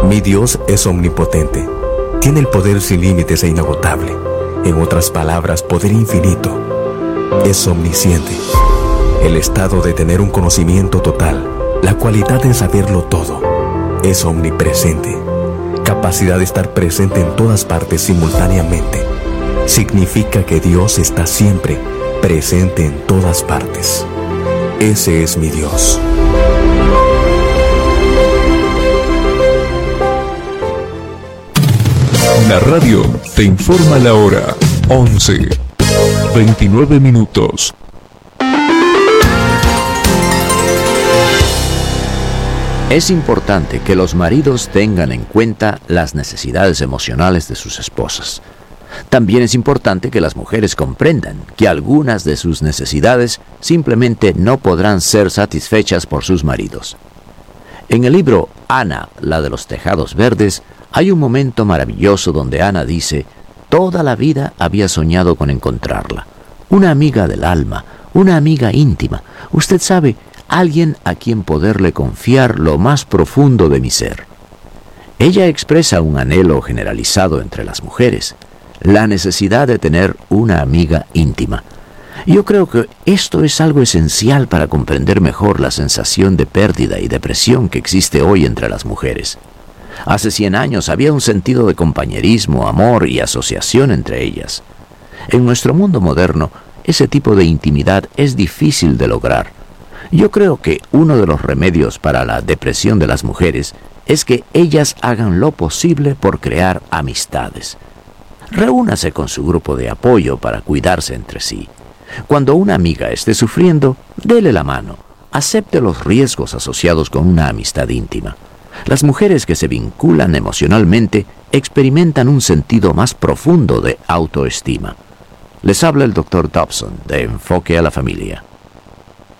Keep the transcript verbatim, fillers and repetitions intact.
Mi Dios es omnipotente. Tiene el poder sin límites e inagotable. En otras palabras, poder infinito. Es omnisciente. El estado de tener un conocimiento total. La cualidad de saberlo todo. Es omnipresente. Capacidad de estar presente en todas partes simultáneamente. Significa que Dios está siempre presente en todas partes. Ese es mi Dios. La radio te informa la hora. once, veintinueve minutos. Es importante que los maridos tengan en cuenta las necesidades emocionales de sus esposas. También es importante que las mujeres comprendan que algunas de sus necesidades simplemente no podrán ser satisfechas por sus maridos. En el libro Ana, la de los tejados verdes, hay un momento maravilloso donde Ana dice: toda la vida había soñado con encontrarla. Una amiga del alma, una amiga íntima. Usted sabe, alguien a quien poderle confiar lo más profundo de mi ser. Ella expresa un anhelo generalizado entre las mujeres, la necesidad de tener una amiga íntima. Yo creo que esto es algo esencial para comprender mejor la sensación de pérdida y depresión que existe hoy entre las mujeres. Hace cien años había un sentido de compañerismo, amor y asociación entre ellas. En nuestro mundo moderno, ese tipo de intimidad es difícil de lograr. Yo creo que uno de los remedios para la depresión de las mujeres es que ellas hagan lo posible por crear amistades. Reúnase con su grupo de apoyo para cuidarse entre sí. Cuando una amiga esté sufriendo, dele la mano. Acepte los riesgos asociados con una amistad íntima. Las mujeres que se vinculan emocionalmente experimentan un sentido más profundo de autoestima. Les habla el doctor Dobson de Enfoque a la Familia.